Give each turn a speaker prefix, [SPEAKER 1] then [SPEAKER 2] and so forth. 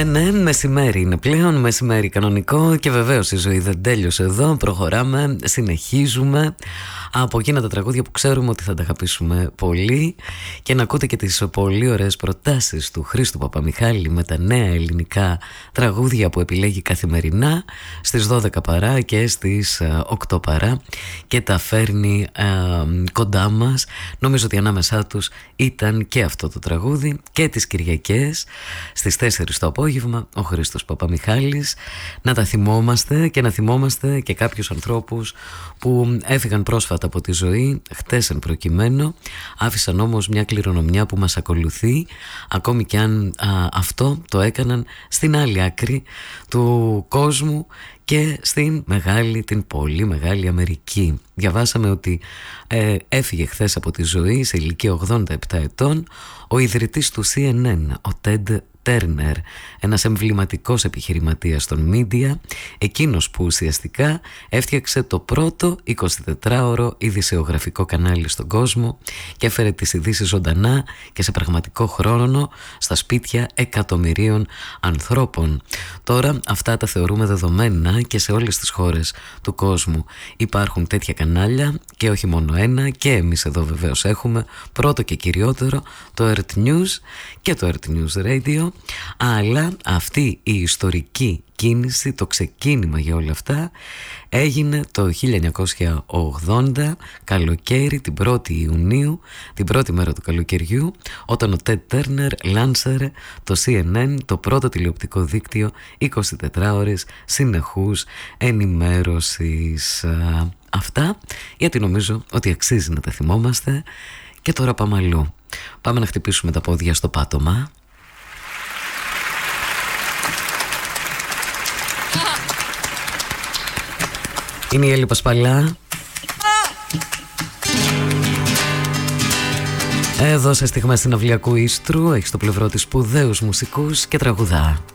[SPEAKER 1] Ναι, μεσημέρι είναι πλέον, μεσημέρι κανονικό και βεβαίως η ζωή δεν τέλειωσε εδώ. Προχωράμε, συνεχίζουμε από εκείνα τα τραγούδια που ξέρουμε ότι θα τα αγαπήσουμε πολύ και να ακούτε και τις πολύ ωραίες προτάσεις του Χρήστου Παπαμιχάλη με τα νέα ελληνικά τραγούδια που επιλέγει καθημερινά στις 12 παρά και στις 8 παρά και τα φέρνει κοντά μας. Νομίζω ότι ανάμεσά τους ήταν και αυτό το τραγούδι και τις Κυριακές στις 4 το απόγευμα ο Χρήστος Παπαμιχάλης. Να τα θυμόμαστε και να θυμόμαστε και κάποιους ανθρώπους που έφυγαν πρόσφατα από τη ζωή, χτες εν προκειμένου, άφησαν όμως μια κληρονομιά που μας ακολουθεί, ακόμη και αν αυτό το έκαναν στην άλλη άκρη του κόσμου και στην μεγάλη, την πολύ μεγάλη Αμερική. Διαβάσαμε ότι έφυγε χθες από τη ζωή σε ηλικία 87 ετών ο ιδρυτής του CNN, ο Τεντ Τέρνερ, ένας εμβληματικός επιχειρηματίας των media, εκείνος που ουσιαστικά έφτιαξε το πρώτο 24ωρο ειδησεογραφικό κανάλι στον κόσμο και έφερε τις ειδήσεις ζωντανά και σε πραγματικό χρόνο στα σπίτια εκατομμυρίων ανθρώπων. Τώρα αυτά τα θεωρούμε δεδομένα και σε όλες τις χώρες του κόσμου υπάρχουν τέτοια κανάλια και όχι μόνο ένα, και εμείς εδώ βεβαίως έχουμε πρώτο και κυριότερο το Earth News και το Earth News Radio. Αλλά αυτή η ιστορική κίνηση, το ξεκίνημα για όλα αυτά έγινε το 1980 καλοκαίρι, την 1η Ιουνίου, την πρώτη μέρα του καλοκαιριού, όταν ο Τεντ Τέρνερ λάνσαρε το CNN, το πρώτο τηλεοπτικό δίκτυο 24 ώρες συνεχούς ενημέρωσης. Αυτά γιατί νομίζω ότι αξίζει να τα θυμόμαστε. Και τώρα πάμε αλλού. Πάμε να χτυπήσουμε τα πόδια στο πάτωμα. Είναι η Έλλη Πασπαλιά. Έδωσε στιγμές στην Αυλιακού Ίστρου, έχει στο πλευρό της σπουδαίους μουσικούς και τραγουδά.